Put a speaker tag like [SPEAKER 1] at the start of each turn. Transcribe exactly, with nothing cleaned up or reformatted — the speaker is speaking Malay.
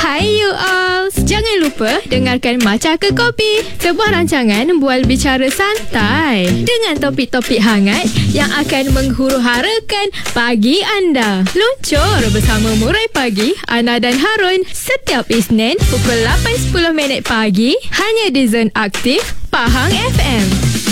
[SPEAKER 1] Hai you all. Jangan lupa dengarkan Maca ke Kopi, sebuah rancangan bual bicara santai dengan topik-topik hangat yang akan menghuru-harakan pagi anda. Luncur bersama Murai Pagi, Ana dan Harun setiap Isnin pukul lapan sepuluh minit pagi hanya di Zone Aktif Pahang F M.